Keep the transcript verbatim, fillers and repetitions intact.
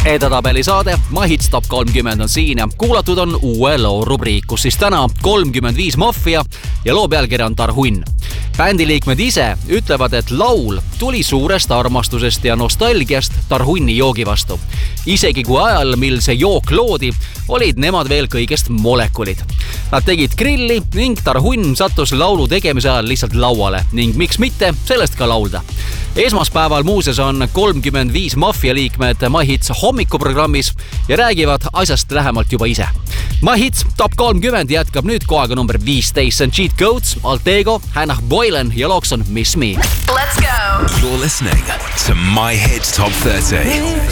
Edetabeli saade My Hits Top kolmkümmend on siin ja kuulatud on uue loo rubriik, kus siis täna kolmkümmend viis Mafia ja loo pealkiri on Tarhunn. Bändiliikmed ise ütlevad, et laul tuli suurest armastusest ja nostalgiast Tarhunni joogi vastu. Isegi kui ajal, mil see jook loodi, olid nemad veel kõigest molekulid. Nad tegid grilli ning Tarhunn sattus laulu tegemise ajal lihtsalt lauale ning miks mitte sellest ka laulda. Esmaspäeval muuseas on kolmkümmend viis Mafia liikmed My Hits hommikuprogrammis ja räägivad asjast lähemalt juba ise. My Hits Top kolmkümmend jätkab nüüd kohaga number viisteist. See on Cheat Codes, Altego, Hannah Boylan ja looks on Miss Me. Let's go! You're listening to My Hits Top thirty.